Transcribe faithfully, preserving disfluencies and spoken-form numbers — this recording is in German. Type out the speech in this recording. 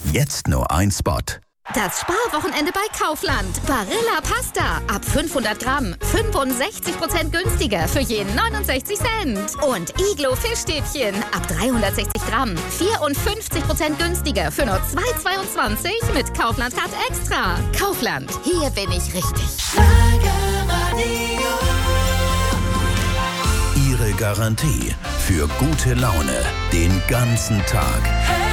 Jetzt nur ein Spot. Das Sparwochenende bei Kaufland. Barilla Pasta. Ab fünfhundert Gramm. fünfundsechzig Prozent günstiger für jeden neunundsechzig Cent. Und Iglo Fischstäbchen. Ab dreihundertsechzig Gramm. vierundfünfzig Prozent günstiger für nur zwei Euro zweiundzwanzig mit Kaufland Card Extra. Kaufland. Hier bin ich richtig. Ihre Garantie für gute Laune den ganzen Tag.